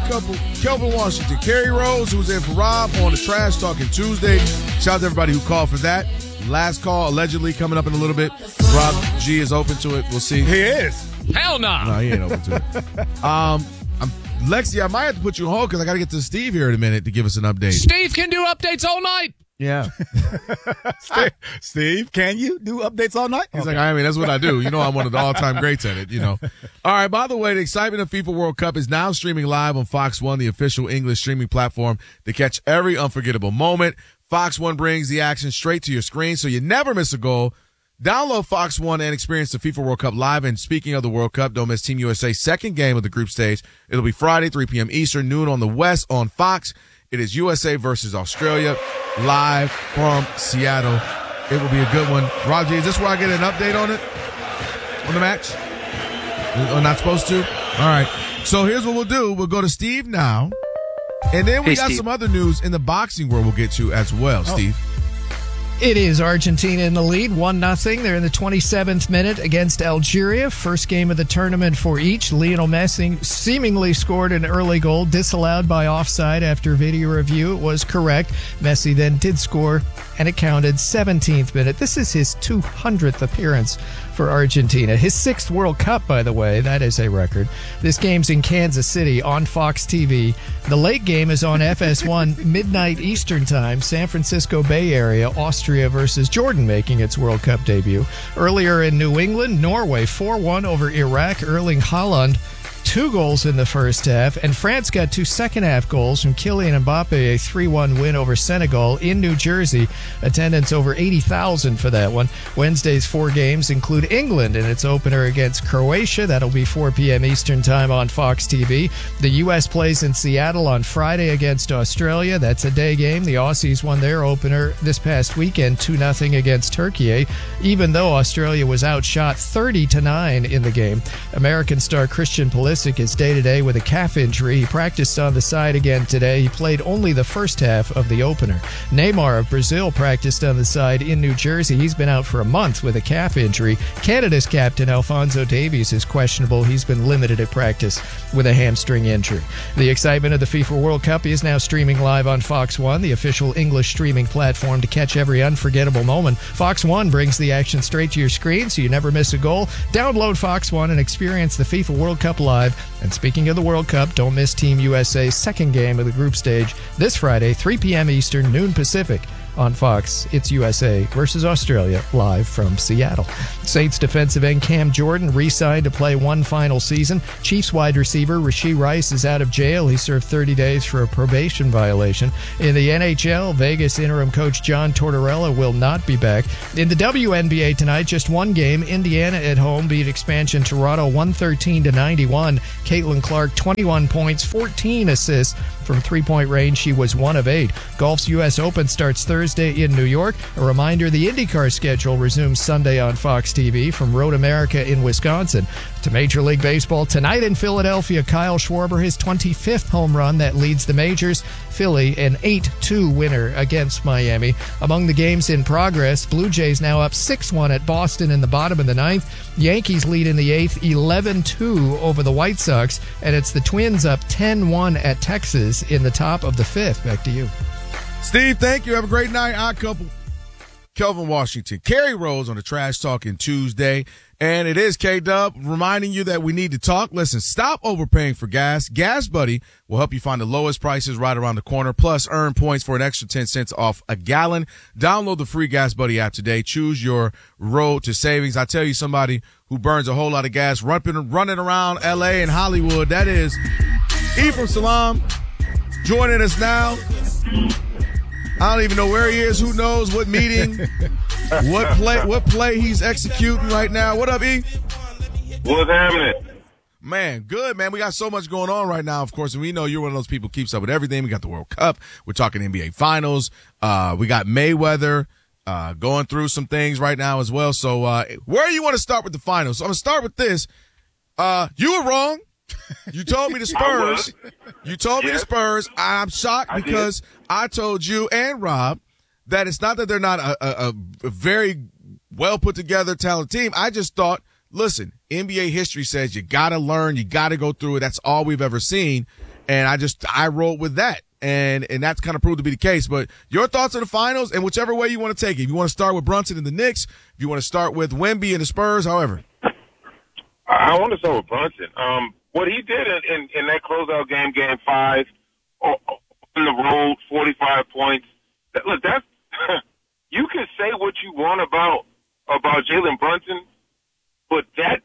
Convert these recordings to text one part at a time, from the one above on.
Couple, Kelvin Washington, Kerry Rose, who was in for Rob on the Trash Talking Tuesday. Shout out to everybody who called for that. Last call allegedly coming up in a little bit. Rob G is open to it. We'll see. He is. Hell no. No, he ain't open to it. Lexi, I might have to put you on hold because I got to get to Steve here in a minute to give us an update. Steve can do updates all night. Yeah. Steve, can you do updates all night? He's like, I mean, that's what I do. You know, I'm one of the all-time greats at it, you know. All right, by the way, the excitement of FIFA World Cup is now streaming live on Fox One, the official English streaming platform to catch every unforgettable moment. Fox One brings the action straight to your screen so you never miss a goal. Download Fox One and experience the FIFA World Cup live. And speaking of the World Cup, don't miss Team USA's second game of the group stage. It'll be Friday, 3 p.m. Eastern, noon on the West on Fox. It is USA versus Australia, live from Seattle. It will be a good one. Rob G, is this where I get an update on it? On the match? Or not supposed to? All right. So here's what we'll do. We'll go to Steve now. And then we got Steve. some other news in the boxing world we'll get to as well, Steve. It is Argentina in the lead, 1-0. They're in the 27th minute against Algeria. First game of the tournament for each. Lionel Messi seemingly scored an early goal, disallowed by offside after video review. It was correct. Messi then did score, and it counted 17th minute. This is his 200th appearance for Argentina. His 6th World Cup, by the way. That is a record. This game's in Kansas City on Fox TV. The late game is on FS1, midnight Eastern time, San Francisco Bay Area, Austria versus Jordan making its World Cup debut. Earlier in New England, Norway 4-1 over Iraq. Erling Haaland 2 goals in the first half, and France got 2 second-half goals from Kylian Mbappe, a 3-1 win over Senegal in New Jersey. Attendance over 80,000 for that one. Wednesday's 4 games include England in its opener against Croatia. That'll be 4 p.m. Eastern time on Fox TV. The U.S. plays in Seattle on Friday against Australia. That's a day game. The Aussies won their opener this past weekend, 2-0 against Turkey, even though Australia was outshot 30-9 in the game. American star Christian Pulisic is day-to-day with a calf injury. He practiced on the side again today. He played only the first half of the opener. Neymar of Brazil practiced on the side in New Jersey. He's been out for a month with a calf injury. Canada's captain Alphonso Davies is questionable. He's been limited at practice with a hamstring injury. The excitement of the FIFA World Cup is now streaming live on Fox One, the official English streaming platform to catch every unforgettable moment. Fox One brings the action straight to your screen so you never miss a goal. Download Fox One and experience the FIFA World Cup live. And speaking of the World Cup, don't miss Team USA's second game of the group stage this Friday, 3 p.m. Eastern, noon Pacific. On Fox, it's USA versus Australia, live from Seattle. Saints defensive end Cam Jordan re-signed to play one final season. Chiefs wide receiver Rashee Rice is out of jail. He served 30 days for a probation violation. In the NHL, Vegas interim coach John Tortorella will not be back. In the WNBA tonight, just one game. Indiana at home beat expansion Toronto 113-91. Caitlin Clark, 21 points, 14 assists. From three-point range, she was 1 of 8. Golf's U.S. Open starts Thursday in New York. A reminder, the IndyCar schedule resumes Sunday on Fox TV from Road America in Wisconsin. To Major League Baseball, tonight in Philadelphia, Kyle Schwarber, his 25th home run that leads the majors. Philly, an 8-2 winner against Miami. Among the games in progress, Blue Jays now up 6-1 at Boston in the bottom of the 9th. Yankees lead in the 8th, 11-2 over the White Sox. And it's the Twins up 10-1 at Texas in the top of the 5th. Back to you. Steve, thank you. Have a great night. Odd couple. Kelvin Washington, Kerry Rose on the Trash Talking Tuesday. And it is K-Dub reminding you that we need to talk. Listen, stop overpaying for gas. Gas Buddy will help you find the lowest prices right around the corner. Plus, earn points for an extra 10 cents off a gallon. Download the free Gas Buddy app today. Choose your road to savings. I tell you, somebody who burns a whole lot of gas running around L.A. and Hollywood. That is Ephraim Salam joining us now. I don't even know where he is. Who knows what meeting, what play he's executing right now. What up, E? What's happening? Man, good, man. We got so much going on right now, of course, and we know you're one of those people who keeps up with everything. We got the World Cup. We're talking NBA Finals. We got Mayweather going through some things right now as well. So where do you want to start with the finals? So I'm going to start with this. You were wrong. You told me the Spurs. You told me the Spurs. I'm shocked because I told you and Rob that it's not that they're not a very well put together, talented team. I just thought, listen, NBA history says you got to learn, you got to go through it. That's all we've ever seen. And I rolled with that. And that's kind of proved to be the case. But your thoughts on the finals and whichever way you want to take it. If you want to start with Brunson and the Knicks, if you want to start with Wemby and the Spurs, however. I want to start with Brunson. What he did in that closeout game, Game 5, on the road, 45 points. Look, that's you can say what you want about Jalen Brunson, but that's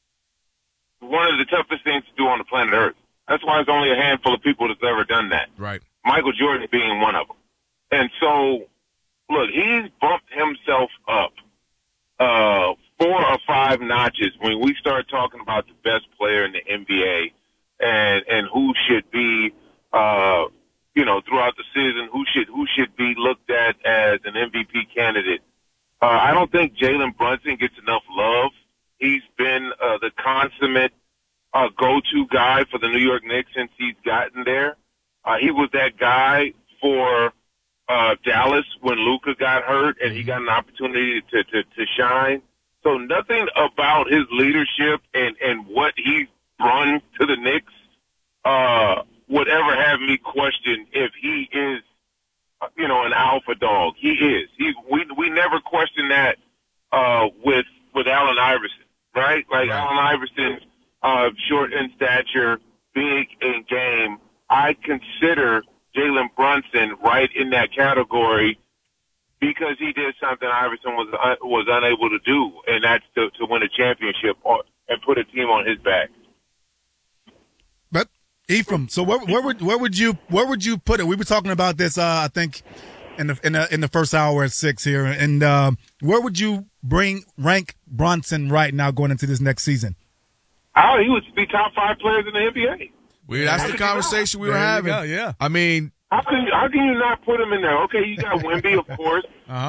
one of the toughest things to do on the planet Earth. That's why there's only a handful of people that's ever done that. Right. Michael Jordan being one of them. And so, look, he's bumped himself up 4 or 5 notches when we start talking about the best player in the NBA and who should be, throughout the season, who should be looked at as an MVP candidate. I don't think Jalen Brunson gets enough love. He's been the consummate go-to guy for the New York Knicks since he's gotten there. He was that guy for Dallas when Luka got hurt and he got an opportunity to shine. So nothing about his leadership and what he's brought to the Knicks would ever have me question if he is, an alpha dog. He is. We never question that with Allen Iverson, right? Like Allen Iverson, short in stature, big in game. I consider Jalen Brunson right in that category because he did something Iverson was unable to do, and that's to win a championship and put a team on his back. But Ephraim, so where would you put it? We were talking about this, I think, in the first hour at 6 here, and where would you rank Brunson right now going into this next season? Oh, he would be top 5 players in the NBA. That's the conversation we were having. Yeah. I mean, how can you not put him in there? Okay, you got Wemby, of course.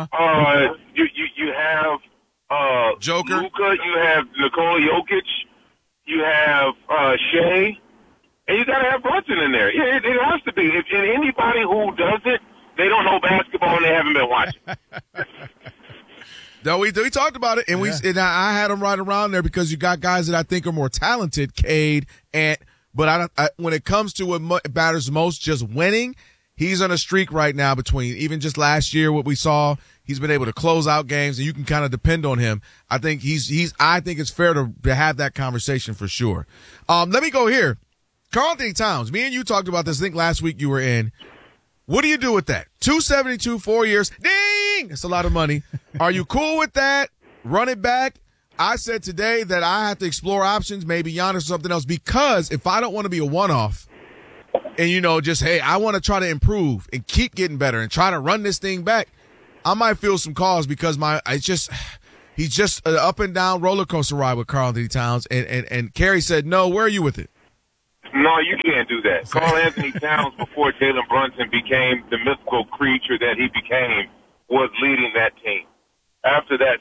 You have Joker, Luka, you have Nikola Jokic, you have Shea, and you got to have Brunson in there. Yeah, it has to be. If anybody who doesn't, they don't know basketball and they haven't been watching. No, we talked about it, and and I had him right around there because you got guys that I think are more talented, Cade, Ant. But when it comes to what matters most, just winning, he's on a streak right now between even just last year, what we saw, he's been able to close out games, and you can kind of depend on him. I think I think it's fair to have that conversation for sure. Let me go here. Karl-Anthony Towns, me and you talked about this, I think last week you were in. What do you do with that? $272, 4 years. Ding! It's a lot of money. Are you cool with that? Run it back? I said today that I have to explore options, maybe Giannis or something else, because if I don't want to be a one-off and, just, hey, I want to try to improve and keep getting better and try to run this thing back, I might feel some cause because he's just an up and down roller coaster ride with Karl-Anthony Towns. And Kerry said, no, where are you with it? No, you can't do that. Karl-Anthony Towns, before Jalen Brunson became the mythical creature that he became, was leading that team. After that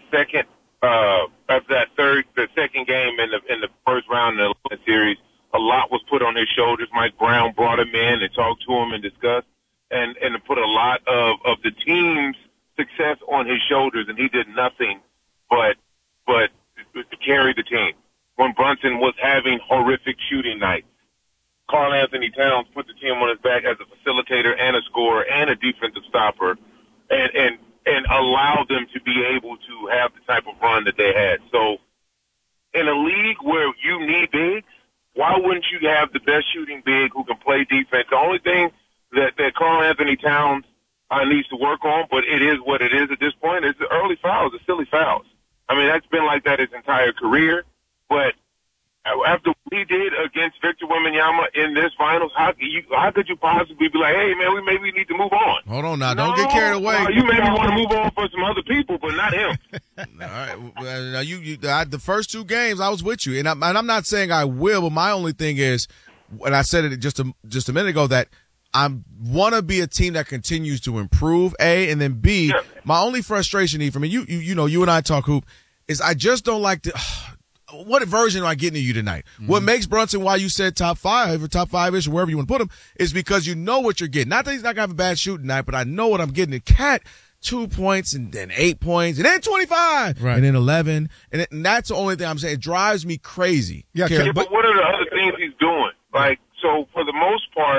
the second game in the first round of the series, a lot was put on his shoulders. Mike Brown brought him in and talked to him and discussed and put a lot of the team's success on his shoulders, and he did nothing but carry the team. When Brunson was having horrific shooting nights, Karl-Anthony Towns put the team on his back as a facilitator and a scorer and a defensive stopper, and allowed them to be able to have the type of run that they had. So in a league where you need bigs, why wouldn't you have the best shooting big who can play defense? The only thing that Karl-Anthony Towns needs to work on, but it is what it is at this point, is the early fouls, the silly fouls. I mean, that's been like that his entire career, but after what he did against Victor Wembanyama in this finals, how could you possibly be like, hey, man, we maybe need to move on? Hold on now. Don't get carried away. You maybe want to move on for some other people, but not him. All right. Well, now the first 2 games, I was with you. And I'm not saying I will, but my only thing is, and I said it just a minute ago, that I want to be a team that continues to improve, A, and then B, my only frustration, Ephraim, and you and I talk hoop, is I just don't like to what version am I getting of you tonight? Mm-hmm. What makes Brunson, why you said top 5 or top 5-ish or wherever you want to put him, is because you know what you're getting. Not that he's not going to have a bad shooting night, but I know what I'm getting. The Cat, 2 points and then 8 points and then 25 and then 11. And that's the only thing I'm saying. It drives me crazy. Yeah, but what are the other things he's doing? Like, so for the most part,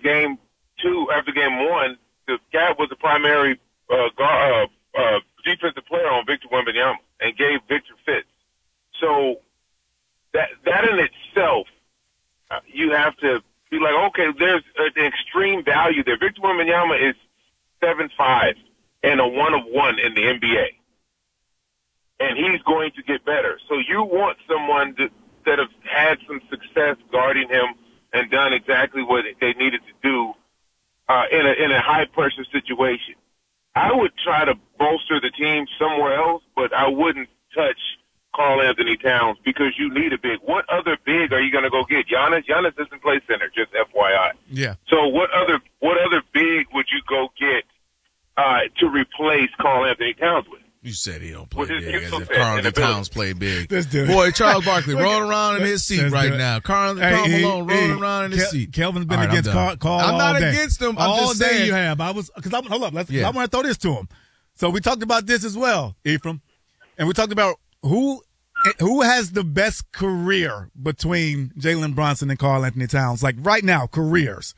game one, the Cat was the primary defensive player on Victor Wembanyama and gave Victor fits. So that in itself, you have to be like, okay, there's an extreme value there. Victor Wembanyama is 7'5" and a 1-of-1 in the NBA. And he's going to get better. So you want someone that have had some success guarding him and done exactly what they needed to do in a high-pressure situation. I would try to bolster the team somewhere else, but I wouldn't touch Karl Anthony Towns because you need a big. What other big are you going to go get? Giannis? Giannis doesn't play center, just FYI. Yeah. So what other big would you go get to replace Karl Anthony Towns with? You said he don't play big, as skill if set Karl and Anthony ability. Towns play big. Let's do it. Boy, Charles Barkley rolling around in his seat Let's right do it. now. Karl Malone rolling around in his seat. Kelvin's been All right, against I'm done. Karl I'm all not day. against him. I'm all just day saying. you have. Hold up. I want to throw this to him. So we talked about this as well, Ephraim, and we talked about who has the best career between Jalen Brunson and Karl Anthony Towns, like right now, careers.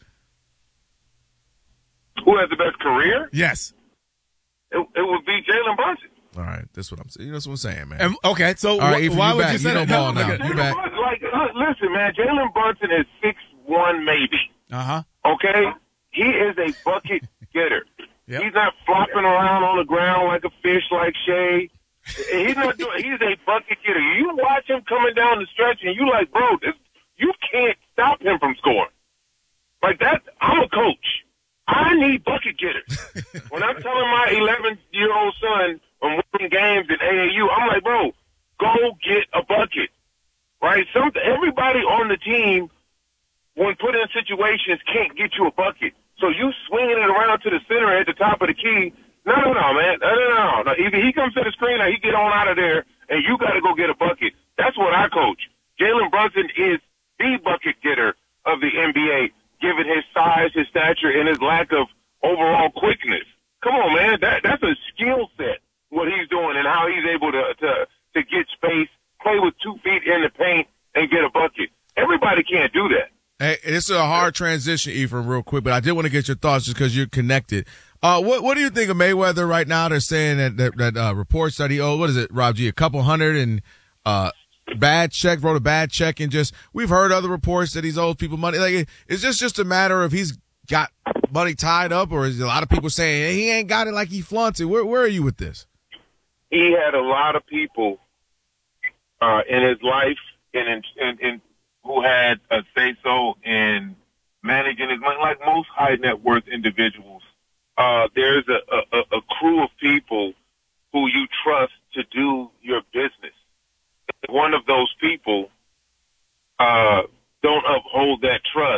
Who has the best career? Yes. It would be Jalen Brunson. All right, that's what I'm saying. That's what I'm saying, man. And, okay, so All right, Ephraim, why you would back. you say You that? don't ball now. Okay. You back. Listen, man, Jalen Brunson is 6'1", maybe. Uh-huh. Okay? He is a bucket getter. Yep. He's not flopping around on the ground like a fish like Shea. He's a bucket getter. You watch him coming down the stretch and you like, bro, you can't stop him from scoring. Like that, I'm a coach. I need bucket getters. When I'm telling my 11-year-old son I'm winning games in AAU, I'm like, bro, go get a bucket. Right? Everybody on the team, when put in situations, can't get you a bucket. So you swinging it around to the center at the top of the key. No, man. No. Either he comes to the screen or he get on out of there, and you got to go get a bucket. That's what I coach. Jalen Brunson is the bucket getter of the NBA, given his size, his stature, and his lack of overall quickness. Come on, man. That's a skill set, what he's doing and how he's able to get space, play with 2 feet in the paint, and get a bucket. Everybody can't do that. Hey, this is a hard transition, Ephraim, real quick, but I did want to get your thoughts just because you're connected. What do you think of Mayweather right now? They're saying that reports that he owed, what is it, Rob G, a couple hundred and wrote a bad check, and just we've heard other reports that he's owed people money. Like, is this just a matter of he's got money tied up, or is a lot of people saying hey, he ain't got it like he flaunts it? Where are you with this? He had a lot of people in his life and who had a say-so in managing his money, like most high-net-worth individuals. There's a crew of people who you trust to do your business. One of those people don't uphold that trust.